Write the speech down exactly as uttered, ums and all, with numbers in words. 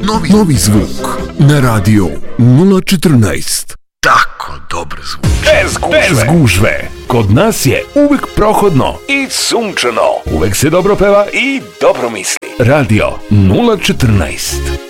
Novi, novi zvuk na radio nula četrnaest. Tako dobro zvuči. Bez gužve. Bez gužve. Kod nas je uvek prohodno i sunčano. Uvek se dobro peva i dobro misli. Radio nula četrnaest.